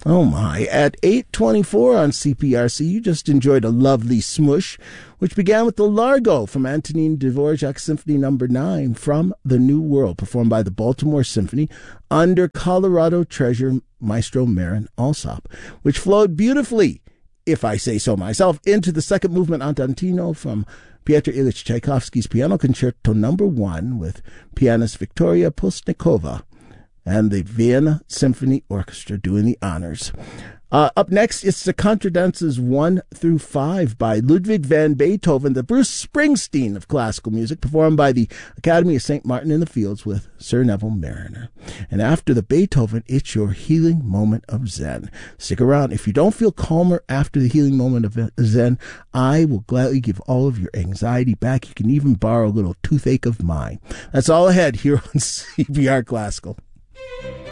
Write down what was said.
Oh my. At 8:24 on CPRC, you just enjoyed a lovely smush, which began with the Largo from Antonin Dvorak's Symphony No. 9 from the New World, performed by the Baltimore Symphony under Colorado treasure Maestro Marin Alsop, which flowed beautifully, if I say so myself, into the second movement Andantino from Pyotr Ilyich Tchaikovsky's Piano Concerto No. 1 with pianist Victoria Postnikova and the Vienna Symphony Orchestra doing the honors. Up next, it's the Contradances 1 through 5 by Ludwig van Beethoven, the Bruce Springsteen of classical music, performed by the Academy of St. Martin in the Fields with Sir Neville Marriner. And after the Beethoven, it's your healing moment of Zen. Stick around. If you don't feel calmer after the healing moment of Zen, I will gladly give all of your anxiety back. You can even borrow a little toothache of mine. That's all ahead here on CPR Classical.